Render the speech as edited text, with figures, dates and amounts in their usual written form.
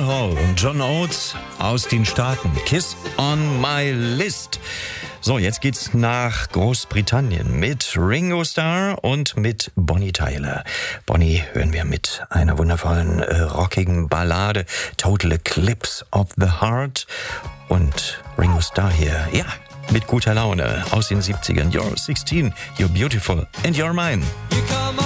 Hall und John Oates aus den Staaten. Kiss on my list. So, jetzt geht's nach Großbritannien mit Ringo Starr und mit Bonnie Tyler. Bonnie hören wir mit einer wundervollen, rockigen Ballade, Total Eclipse of the Heart. Und Ringo Starr hier, ja, mit guter Laune aus den 70ern. You're 16, you're beautiful and you're mine.